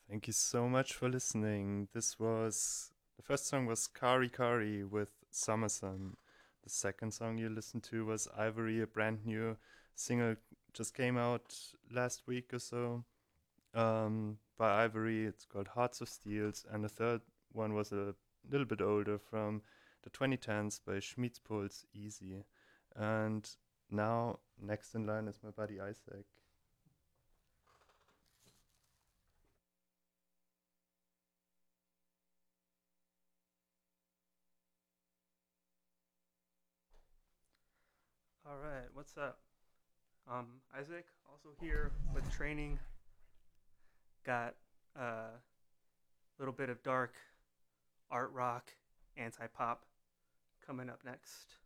Thank you so much for listening. The first song was Kari Kari with Summer Sun. The second song you listened to was Ivory, a brand new single just came out last week or so by Ivory. It's called Hearts of Steels. And the third one was a little bit older from the 2010s by Schmitzpuls Easy. And now, next in line is my buddy Isaac. All right, what's up? Isaac, also here with training. Got a little bit of dark art rock, anti pop coming up next.